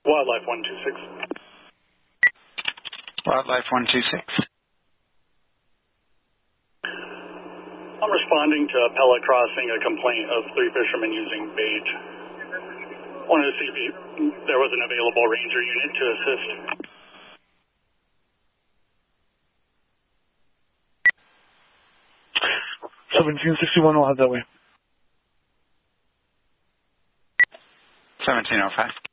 Wildlife 126. Wildlife 126. I'm responding to Pella Crossing, a complaint of 3 fishermen using bait. Wanted to see if there was an available ranger unit to assist. $1761 will head that way. 1705.